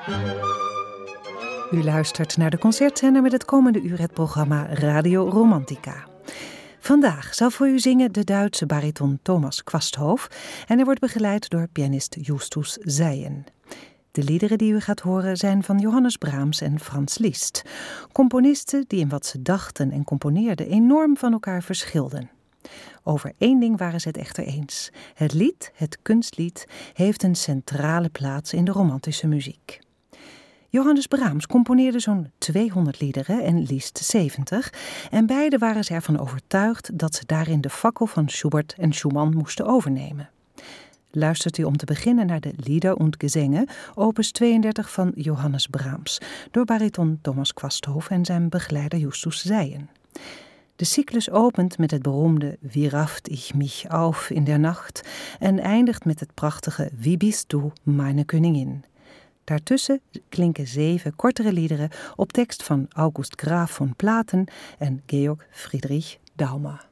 U luistert naar de concertzender met het komende uur het programma Radio Romantica. Vandaag zal voor u zingen de Duitse bariton Thomas Quasthoff en hij wordt begeleid door pianist Justus Seyen. De liederen die u gaat horen zijn van Johannes Brahms en Franz Liszt, componisten die in wat ze dachten en componeerden enorm van elkaar verschilden. Over één ding waren ze het echter eens. Het lied, het kunstlied, heeft een centrale plaats in de romantische muziek. Johannes Brahms componeerde zo'n 200 liederen en Liszt 70 en beide waren ze ervan overtuigd dat ze daarin de fakkel van Schubert en Schumann moesten overnemen. Luistert u om te beginnen naar de Lieder und Gesänge, opus 32 van Johannes Brahms, door bariton Thomas Quasthoff en zijn begeleider Justus Seyen. De cyclus opent met het beroemde Wie rafft ich mich auf in der Nacht en eindigt met het prachtige Wie bist du, meine Königin. Daartussen klinken 7 kortere liederen op tekst van August Graf von Platen en Georg Friedrich Daumer.